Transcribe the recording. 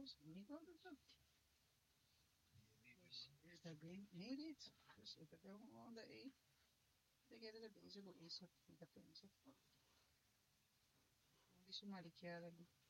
Está bem, negrito. Você tá até uma onda aí. Peguei da vez, eu vou isso, fica pensando. Deixa eu marcar ali.